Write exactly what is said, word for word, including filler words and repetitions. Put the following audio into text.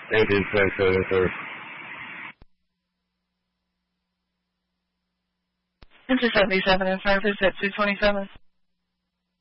eighteen twenty-seven, sir. Enter seventy-seven in service at two twenty-seven.